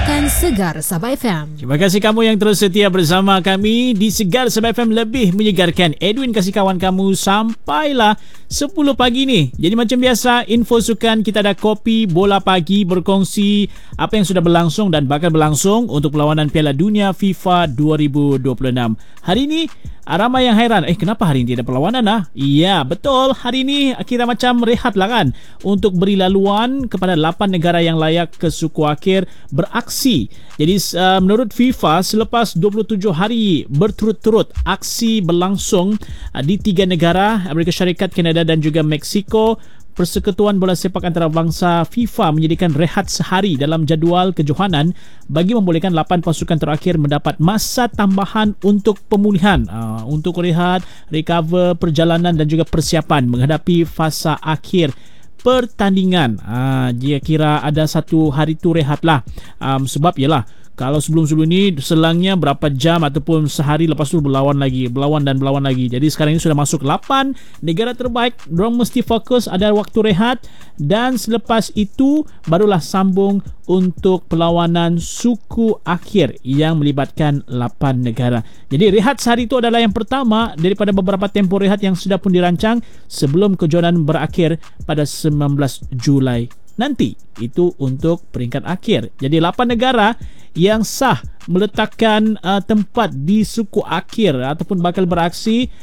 Pasukan Segar Sabah FM. Terima kasih kamu yang terus setia bersama kami di Segar Sabah FM. Lebih menyegarkan, Edwin kasih kawan kamu sampailah 10 pagi ni. Jadi macam biasa, info sukan, kita ada kopi bola pagi berkongsi apa yang sudah berlangsung dan bakal berlangsung untuk perlawanan Piala Dunia FIFA 2026. Hari ini ramai yang hairan, kenapa hari ini tidak perlawanan lah? Iya, betul. Hari ini kita macam rehat lah kan, untuk beri laluan kepada 8 negara yang layak ke suku akhir beraksi. Jadi menurut FIFA, selepas 27 hari berturut-turut aksi berlangsung di 3 negara, Amerika Syarikat, Kanada dan juga Mexico, Persekutuan Bola Sepak Antarabangsa FIFA menyediakan rehat sehari dalam jadual kejohanan bagi membolehkan 8 pasukan terakhir mendapat masa tambahan untuk pemulihan, untuk rehat, recover perjalanan dan juga persiapan menghadapi fasa akhir pertandingan. Dia kira ada satu hari tu rehat lah, sebab ialah kalau sebelum-sebelum ni selangnya berapa jam ataupun sehari lepas tu berlawan lagi. Jadi sekarang ini sudah masuk 8 negara terbaik, diorang mesti fokus, ada waktu rehat, dan selepas itu barulah sambung untuk perlawanan suku akhir yang melibatkan 8 negara. Jadi rehat sehari itu adalah yang pertama daripada beberapa tempoh rehat yang sudah pun dirancang sebelum kejohanan berakhir pada 19 Julai nanti. Itu untuk peringkat akhir. Jadi 8 negara yang sah meletakkan tempat di suku akhir ataupun bakal beraksi,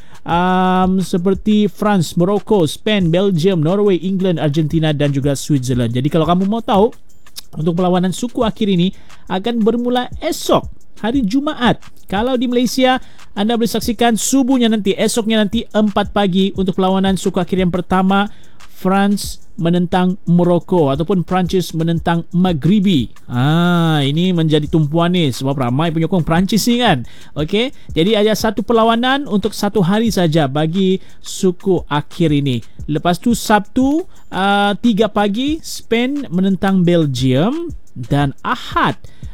seperti France, Morocco, Spain, Belgium, Norway, England, Argentina dan juga Switzerland. Jadi kalau kamu mau tahu, untuk perlawanan suku akhir ini akan bermula esok hari Jumaat. Kalau di Malaysia, anda boleh saksikan subuhnya nanti, esoknya nanti 4 pagi untuk perlawanan suku akhir yang pertama, France menentang Morocco ataupun Perancis menentang Maghribi. Ini menjadi tumpuan ni sebab ramai penyokong Perancis ni kan. Okey, jadi ada satu perlawanan untuk satu hari saja bagi suku akhir ini. Lepas tu Sabtu 3 pagi Spain menentang Belgium, dan Ahad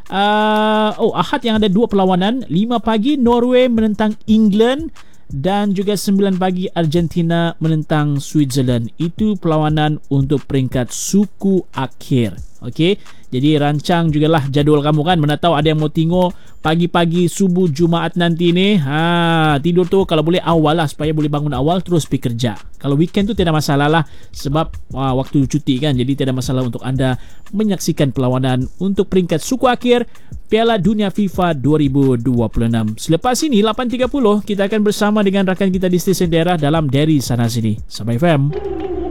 yang ada 2 perlawanan, 5 pagi Norway menentang England dan juga 9 pagi Argentina menentang Switzerland. Itu perlawanan untuk peringkat suku akhir. Okey, jadi rancang jugalah jadual kamu kan, mana tahu ada yang mau tengok pagi-pagi subuh Jumaat nanti ni. Tidur tu kalau boleh awal lah, supaya boleh bangun awal terus pergi kerja. Kalau weekend tu tidak masalah lah, sebab waktu cuti kan, jadi tidak masalah untuk anda menyaksikan perlawanan untuk peringkat suku akhir Piala Dunia FIFA 2026. Selepas ini 8.30 kita akan bersama dengan rakan kita di stesen daerah dalam Dari Sana Sini Sabah FM.